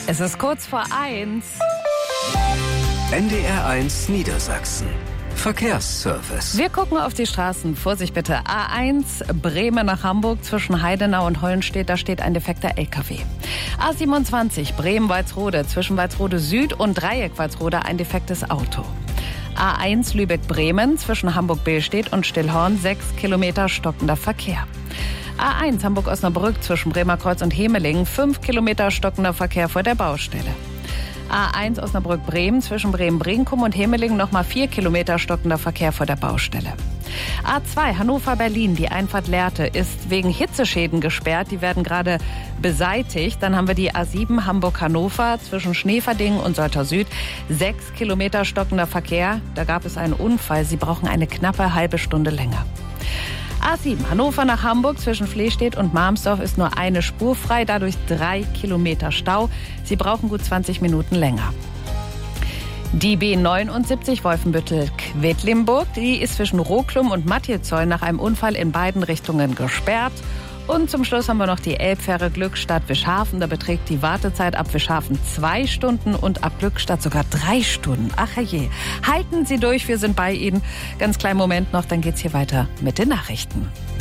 Es ist kurz vor 1. NDR1 Niedersachsen. Verkehrsservice. Wir gucken auf die Straßen. Vorsicht bitte. A1 Bremen nach Hamburg zwischen Heidenau und Hollenstedt. Da steht ein defekter LKW. A27 Bremen-Walsrode zwischen Walsrode Süd und Dreieck-Walsrode ein defektes Auto. A1 Lübeck-Bremen zwischen Hamburg-Behlstedt und Stillhorn 6 Kilometer stockender Verkehr. A1 Hamburg-Osnabrück zwischen Bremerkreuz und Hemeling 5 Kilometer stockender Verkehr vor der Baustelle. A1 Osnabrück-Bremen zwischen Bremen-Brinkum und Hemeling nochmal 4 Kilometer stockender Verkehr vor der Baustelle. A2 Hannover-Berlin, die Einfahrt Lehrte, ist wegen Hitzeschäden gesperrt. Die werden gerade beseitigt. Dann haben wir die A7 Hamburg-Hannover zwischen Schneeverdingen und Soltau Süd. 6 Kilometer stockender Verkehr. Da gab es einen Unfall. Sie brauchen eine knappe halbe Stunde länger. A7 Hannover nach Hamburg zwischen Flehstedt und Marmsdorf ist nur eine Spur frei, dadurch 3 Kilometer Stau. Sie brauchen gut 20 Minuten länger. Die B79 Wolfenbüttel-Quedlinburg, die ist zwischen Roklum und Matjezoll nach einem Unfall in beiden Richtungen gesperrt. Und zum Schluss haben wir noch die Elbfähre Glückstadt-Wischhafen. Da beträgt die Wartezeit ab Wischhafen 2 Stunden und ab Glückstadt sogar 3 Stunden. Ach herrje. Halten Sie durch, wir sind bei Ihnen. Ganz kleinen Moment noch, dann geht's hier weiter mit den Nachrichten.